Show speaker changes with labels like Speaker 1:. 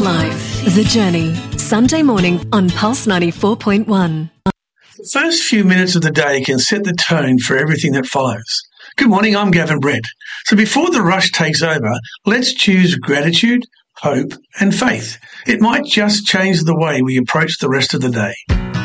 Speaker 1: life. The Journey. Sunday morning on Pulse 94.1.
Speaker 2: The first few minutes of the day can set the tone for everything that follows. Good morning, I'm Gavin Brett. So before the rush takes over, let's choose gratitude, hope and faith. It might just change the way we approach the rest of the day.